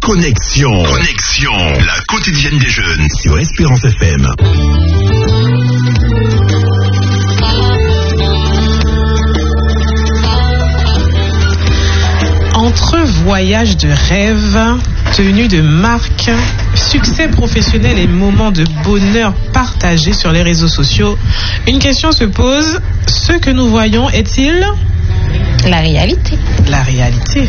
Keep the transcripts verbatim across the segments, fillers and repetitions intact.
Connexion. Connexion. La quotidienne des jeunes sur Espérance F M. Entre voyages de rêve, tenues de marque, succès professionnel et moments de bonheur partagés sur les réseaux sociaux, une question se pose, ce que nous voyons est-il la réalité? La réalité.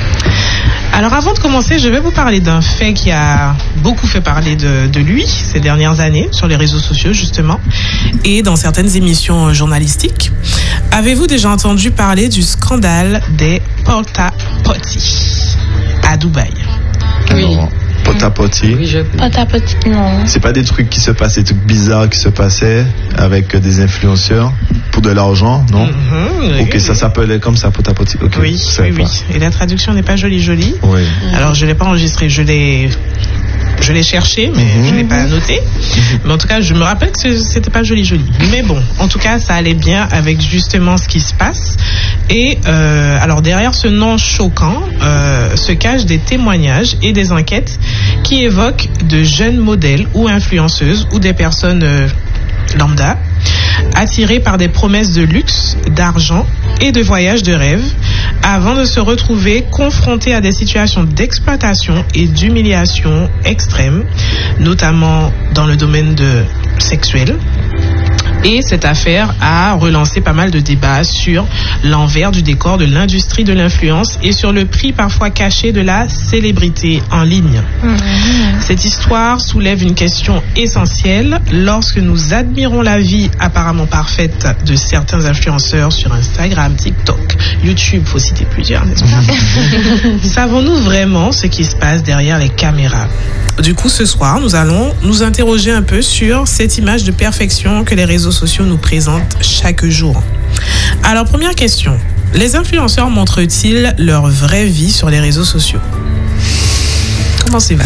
Alors avant de commencer, je vais vous parler d'un fait qui a beaucoup fait parler de, de lui ces dernières années sur les réseaux sociaux justement et dans certaines émissions journalistiques. Avez-vous déjà entendu parler du scandale des porta potty à Dubaï? Oui. Non. Porta potty. Oui, je... Porta potty, non. C'est pas des trucs qui se passaient, des trucs bizarres qui se passaient avec des influenceurs pour de l'argent, non? Mm-hmm, ok, oui, ça oui. s'appelait comme ça, porta potty. Okay, oui, oui, oui. Et la traduction n'est pas jolie, jolie. Oui. Alors je l'ai pas enregistré, je l'ai, je l'ai cherché, mais mm-hmm. je l'ai pas noté. Mm-hmm. Mais en tout cas, je me rappelle que c'était pas joli, joli. Mais bon, en tout cas, ça allait bien avec justement ce qui se passe. Et euh, alors derrière ce nom choquant euh, se cachent des témoignages et des enquêtes qui évoquent de jeunes modèles ou influenceuses ou des personnes euh, lambda attirées par des promesses de luxe, d'argent et de voyages de rêve avant de se retrouver confrontés à des situations d'exploitation et d'humiliation extrêmes, notamment dans le domaine de sexuel. Et cette affaire a relancé pas mal de débats sur l'envers du décor de l'industrie de l'influence et sur le prix parfois caché de la célébrité en ligne. Mmh. Cette histoire soulève une question essentielle lorsque nous admirons la vie apparemment parfaite de certains influenceurs sur Instagram, TikTok, YouTube, faut citer plusieurs, n'est-ce pas? Savons-nous vraiment ce qui se passe derrière les caméras? Du coup, ce soir, nous allons nous interroger un peu sur cette image de perfection que les réseaux sociaux nous présentent chaque jour. Alors, première question. Les influenceurs montrent-ils leur vraie vie sur les réseaux sociaux? Comment c'est-vous?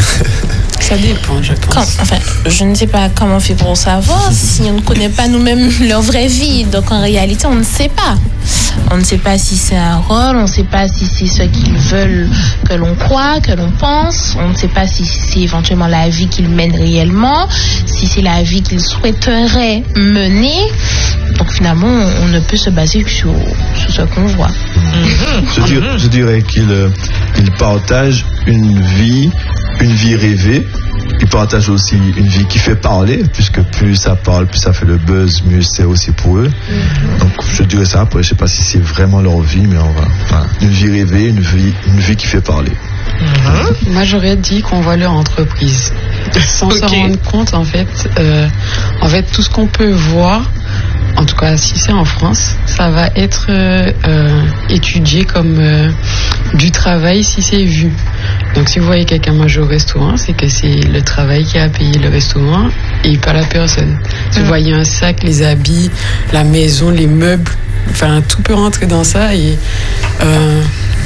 Ça dépend, je pense. Quand, enfin, je ne sais pas comment on fait pour savoir si on ne connaît pas nous-mêmes leur vraie vie. Donc, en réalité, on ne sait pas. On ne sait pas si c'est un rôle, on ne sait pas si c'est ce qu'ils veulent que l'on croit, que l'on pense. On ne sait pas si c'est éventuellement la vie qu'ils mènent réellement, si c'est la vie qu'ils souhaiteraient mener. Donc, finalement, on ne peut se baser sur, sur ce qu'on voit. Mmh. Je, dirais, je dirais qu'ils euh, ils partagent une vie, une vie rêvée. Ils partagent aussi une vie qui fait parler, puisque plus ça parle, plus ça fait le buzz, mieux c'est aussi pour eux. Mm-hmm. Donc je dirais ça. Après, je sais pas si c'est vraiment leur vie, mais on va. Enfin, une vie rêvée, une vie, une vie qui fait parler. Mm-hmm. Moi, j'aurais dit qu'on voit leur entreprise, sans okay. se rendre compte en fait. Euh, en fait, tout ce qu'on peut voir. En tout cas, si c'est en France, ça va être euh, euh, étudié comme euh, du travail si c'est vu. Donc, si vous voyez quelqu'un manger au restaurant, c'est que c'est le travail qui a payé le restaurant et pas la personne. Si mmh. vous voyez un sac, les habits, la maison, les meubles, enfin, tout peut rentrer dans ça et... Euh,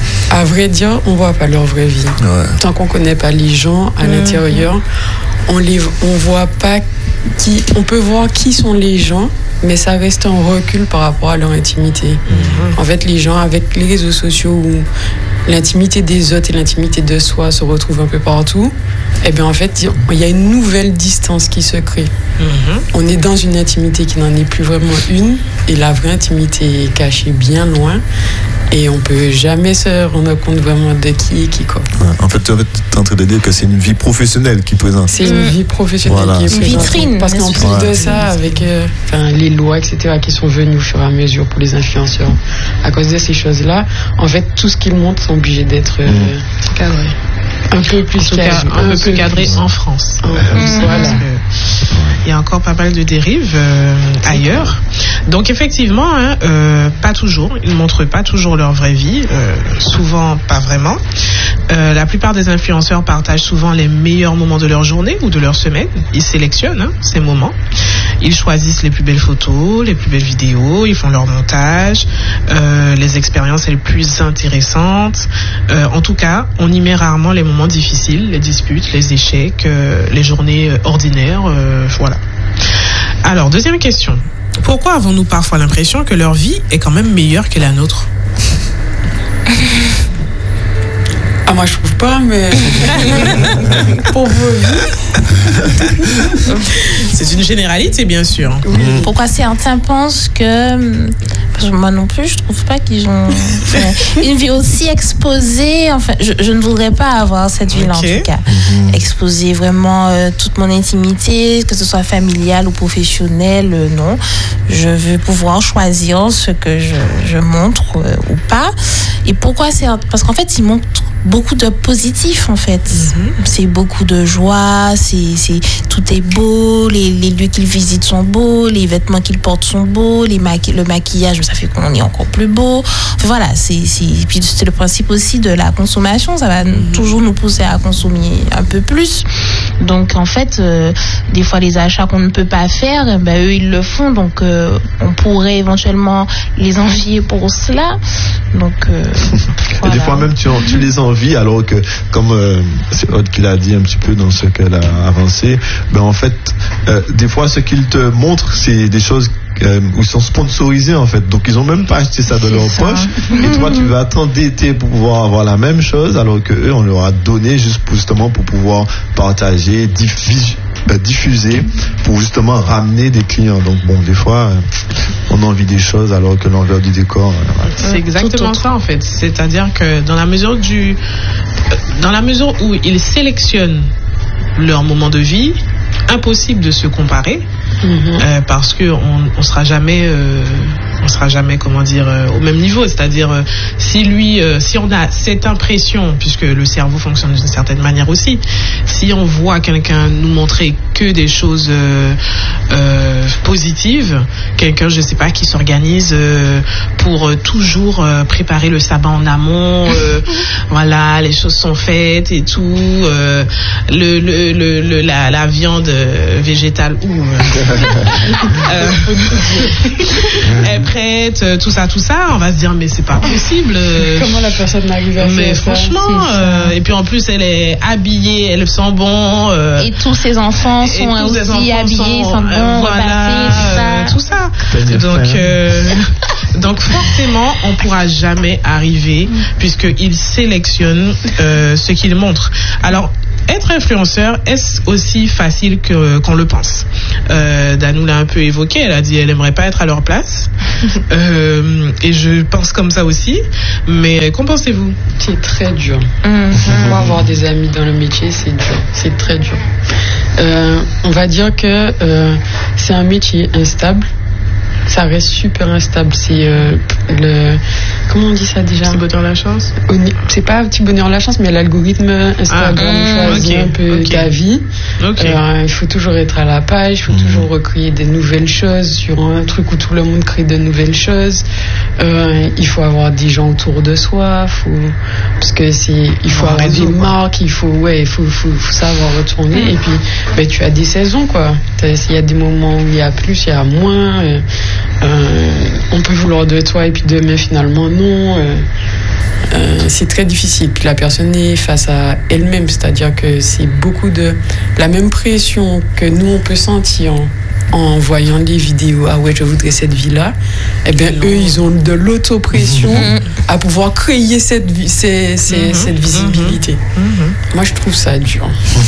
à vrai dire, on voit pas leur vraie vie. Ouais. Tant qu'on connaît pas les gens à mmh. l'intérieur, on les, on voit pas qui, on peut voir qui sont les gens, mais ça reste un recul par rapport à leur intimité. Mmh. En fait, les gens avec les réseaux sociaux où l'intimité des autres et l'intimité de soi se retrouvent un peu partout, eh bien en fait, il y a une nouvelle distance qui se crée. Mmh. On est dans une intimité qui n'en est plus vraiment une, et la vraie intimité est cachée bien loin. Et on peut jamais se rendre compte vraiment de qui est qui, quoi. Ouais, en fait, tu es en train de dire que c'est une vie professionnelle qui présente. C'est une vie professionnelle voilà. qui est présente. Vitrine. Parce qu'en plus ouais. de ça, avec euh, les lois, et cetera, qui sont venues au fur et à mesure pour les influenceurs, à cause de ces choses-là, en fait, tout ce qu'ils montrent sont obligés d'être euh, mmh. cadré. Un peu plus en cas, un, un peu plus cadré en France. Mmh. Mmh. Voilà. Il y a encore pas mal de dérives euh, ailleurs. Donc effectivement, hein, euh, pas toujours. Ils ne montrent pas toujours leur vraie vie. Euh, souvent, pas vraiment. Euh, la plupart des influenceurs partagent souvent les meilleurs moments de leur journée ou de leur semaine. Ils sélectionnent hein, ces moments. Ils choisissent les plus belles photos, les plus belles vidéos. Ils font leur montage, euh, les expériences les plus intéressantes. Euh, en tout cas, on y met rarement les moments difficiles, les disputes, les échecs, euh, les journées ordinaires. Euh, voilà. Alors, deuxième question. Pourquoi avons-nous parfois l'impression que leur vie est quand même meilleure que la nôtre? Ah, moi je trouve pas, mais pour vos vies. C'est une généralité, bien sûr. Oui. Pourquoi certains pensent que, parce que moi non plus, je trouve pas qu'ils ont enfin, une vie aussi exposée. Enfin, je, je ne voudrais pas avoir cette vie-là, okay. En tout cas. Mm-hmm. Exposer vraiment euh, toute mon intimité, que ce soit familiale ou professionnelle, euh, non. Je veux pouvoir choisir ce que je, je montre euh, ou pas. Et pourquoi c'est... Parce qu'en fait, ils montrent beaucoup de positif, en fait. Mm-hmm. C'est beaucoup de joie, c'est, c'est, tout est beau, les, les lieux qu'ils visitent sont beaux, les vêtements qu'ils portent sont beaux, les maqui- le maquillage, ça fait qu'on est encore plus beau. Enfin, voilà, c'est, c'est, puis c'est le principe aussi de la consommation, ça va mm-hmm. toujours nous pousser à consommer un peu plus. Donc, en fait, euh, des fois, les achats qu'on ne peut pas faire, ben, eux, ils le font, donc euh, on pourrait éventuellement les envier pour cela. Donc, euh, voilà. Des fois même, tu, tu les envies, alors que, comme euh, c'est Aude qui l'a dit un petit peu dans ce qu'elle a avancé, ben en fait, euh, des fois, ce qu'ils te montrent, c'est des choses euh, où ils sont sponsorisés, en fait. Donc, ils n'ont même pas acheté ça de c'est leur ça. poche. Et toi, tu vas t'endetter pour pouvoir avoir la même chose, alors que eux, on leur a donné juste pour, justement pour pouvoir partager, diffuser, euh, diffuser, pour justement ramener des clients. Donc, bon, des fois, euh, on a envie des choses, alors que l'envers du décor... Euh, voilà. C'est exactement ça, en fait. C'est-à-dire que dans la mesure du... Dans la mesure où ils sélectionnent leur moment de vie, impossible de se comparer, mm-hmm. euh, parce que on, on sera jamais, euh, on sera jamais, comment dire, euh, au même niveau. C'est-à-dire, euh, si lui, euh, si on a cette impression, puisque le cerveau fonctionne d'une certaine manière aussi, si on voit quelqu'un nous montrer que des choses euh, euh, positives, quelqu'un, je sais pas, qui s'organise euh, pour euh, toujours euh, préparer le sabbat en amont, euh, voilà, les choses sont faites et tout, euh, le, le, le, le la, la viande végétale ou euh, est prête, tout ça, tout ça, on va se dire mais c'est pas possible. Comment la personne arrive à faire ça? Mais franchement, euh, et puis en plus elle est habillée, elle sent bon. Euh, et tous ses enfants sont aussi habillés, sentent bon, voilà, repassés, tout ça. Euh, tout ça. Donc, euh, donc forcément, on pourra jamais arriver mm. puisqu'ils sélectionnent euh, ce qu'ils montrent. Alors, être influenceur, est-ce aussi facile que, qu'on le pense? euh, Danou l'a un peu évoqué, elle a dit elle aimerait pas être à leur place. euh, et je pense comme ça aussi. Mais qu'en pensez-vous? C'est très dur. Mm-hmm. Pour avoir des amis dans le métier, c'est dur. C'est très dur. Euh, on va dire que euh, c'est un métier instable. Ça reste super instable. C'est euh, le... Comment on dit ça déjà? Petit bonheur la chance? C'est pas petit bonheur la chance, mais l'algorithme Instagram ah, choisit okay, un peu okay. ta vie. Okay. Euh, il faut toujours être à la page, il faut mmh. toujours recréer des nouvelles choses sur un truc où tout le monde crée de nouvelles choses. Euh, il faut avoir des gens autour de soi, faut... parce que c'est... il faut avoir réseau, des quoi. marques, il faut, ouais, il faut, faut, faut savoir retourner. Mmh. Et puis, ben, tu as des saisons, quoi. Il y a des moments où il y a plus, il y a moins. Euh, euh, on peut vouloir de toi et puis demain, finalement, non. Euh, euh, c'est très difficile. Puis la personne est face à elle-même, c'est-à-dire que c'est beaucoup de la même pression que nous, on peut sentir en, en voyant les vidéos. Ah ouais, je voudrais cette vie-là. Eh bien, eux, ils ont de l'autopression mmh. à pouvoir créer cette, vi- ces, ces, mmh. cette visibilité. Mmh. Moi, je trouve ça dur.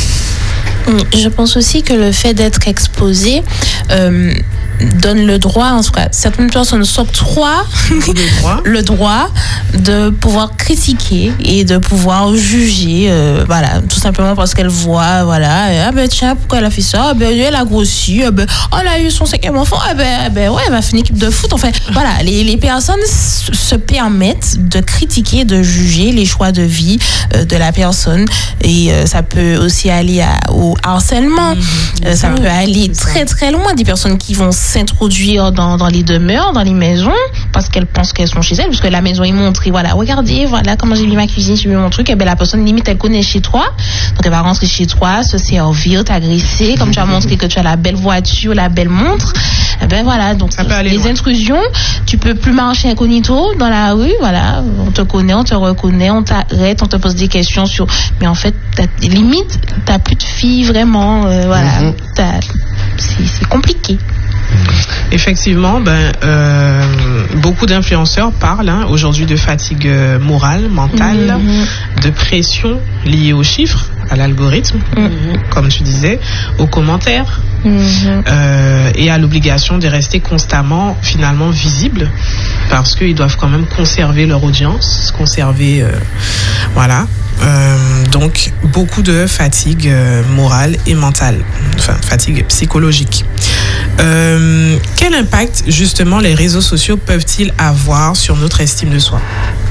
Je pense aussi que le fait d'être exposé euh, donne le droit, en tout cas, certaines personnes s'octroient le droit. le droit de pouvoir critiquer et de pouvoir juger, euh, voilà, tout simplement parce qu'elles voient, voilà, ah ben tiens, pourquoi elle a fait ça, ah ben elle a grossi, ah ben oh, elle a eu son cinquième enfant, ah ben, ah ben ouais, elle va finir équipe de foot, enfin, voilà, les, les personnes se permettent de critiquer, de juger les choix de vie euh, de la personne, et euh, ça peut aussi aller à, au harcèlement, mmh, euh, ça peut aller très très loin, des personnes qui vont s'introduire dans, dans les demeures, dans les maisons, parce qu'elles pensent qu'elles sont chez elles, puisque la maison est montrée, voilà, regardez, voilà comment j'ai mis ma cuisine, j'ai mis mon truc, et ben la personne limite elle connaît chez toi, donc elle va rentrer chez toi, se servir, t'agresser, comme tu as montré que tu as la belle voiture, la belle montre, et ben voilà, donc les loin. intrusions, tu peux plus marcher incognito dans la rue, voilà, on te connaît, on te reconnaît, on t'arrête, on te pose des questions sur, mais en fait, t'as, limite, t'as plus de filles vraiment, euh, voilà, mm-hmm. t'as, c'est, c'est compliqué. Effectivement, ben, euh, beaucoup d'influenceurs parlent hein, aujourd'hui de fatigue euh, morale, mentale, mmh. de pression liée aux chiffres, à l'algorithme, mmh. comme tu disais, aux commentaires, mmh. euh, et à l'obligation de rester constamment, finalement, visibles, parce qu'ils doivent quand même conserver leur audience, conserver, euh, voilà. Euh, donc beaucoup de fatigue euh, morale et mentale, enfin fatigue psychologique. Euh, quel impact justement les réseaux sociaux peuvent-ils avoir sur notre estime de soi?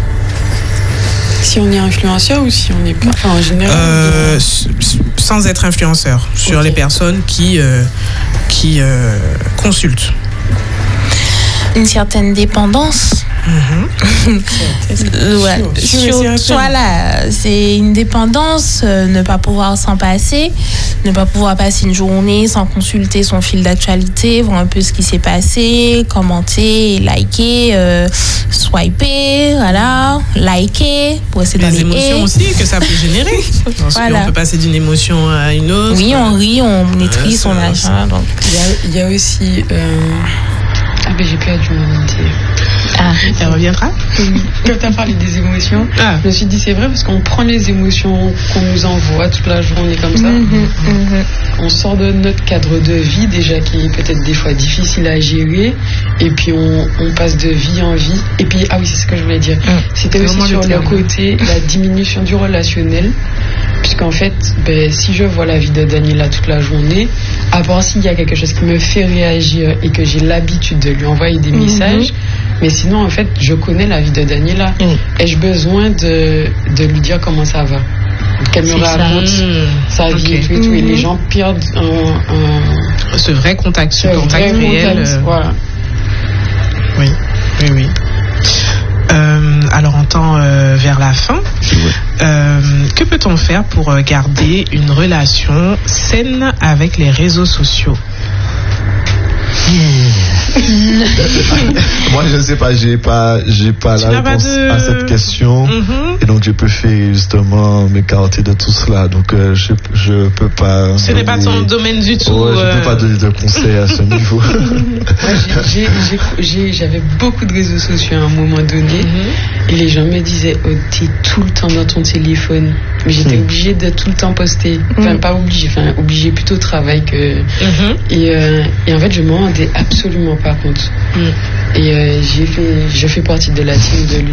Si on est influenceur ou si on n'est pas, enfin, en général euh, sans être influenceur, sur okay. les personnes qui, euh, qui euh, consultent. Une certaine dépendance. Mmh. ouais. Sur, voilà, c'est une dépendance, euh, ne pas pouvoir s'en passer, ne pas pouvoir passer une journée sans consulter son fil d'actualité, voir un peu ce qui s'est passé, commenter, liker, euh, swiper, voilà, liker, pour essayer les émotions et... aussi que ça peut générer. Parce voilà. qu'on peut passer d'une émotion à une autre. Oui, on rit, on maîtrise son achat. Donc il y a, il y a aussi. Euh... Ah ben j'ai perdu mon idée. Ah, elle reviendra. Quand tu as parlé des émotions, ah. je me suis dit c'est vrai parce qu'on prend les émotions qu'on nous envoie toute la journée comme ça. Mm-hmm, mm-hmm. On sort de notre cadre de vie déjà qui est peut-être des fois difficile à gérer et puis on, on passe de vie en vie. Et puis, ah oui, c'est ce que je voulais dire. Mm. C'était c'est aussi sur le, le côté, la diminution du relationnel. Puisqu'en fait, ben, si je vois la vie de Daniela toute la journée, à part s'il y a quelque chose qui me fait réagir et que j'ai l'habitude de lui envoyer des mm-hmm. messages, mais sinon, en fait, je connais la vie de Daniela. Mm. Ai-je besoin de, de lui dire comment ça va? Qu'elle me raconte sa vie okay. et tout et tout. Mm-hmm. Et les gens perdent un, un... ce vrai contact, ce contact vrai réel. Contact, euh... voilà. Oui, oui, oui. Euh, alors on tend euh, vers la fin. Euh, que peut-on faire pour garder une relation saine avec les réseaux sociaux? Moi je ne sais pas, j'ai pas j'ai pas tu la réponse de... à cette question mm-hmm. et donc je préfère justement m'écarter de tout cela, donc euh, je je peux pas ce n'est pas ton domaine du tout. Ouais, je euh... peux pas donner de conseils à ce niveau. Moi, j'ai, j'ai, j'ai, j'avais beaucoup de réseaux sociaux à un moment donné mm-hmm. et les gens me disaient oh t'es tout le temps dans ton téléphone, mais j'étais mm. obligée de tout le temps poster, enfin mm. pas obligée, enfin obligée plutôt au travail que mm-hmm. et, euh, et en fait je m'en rendais absolument pas compte. Mm. Et euh, j'ai fait, je fais partie de la team de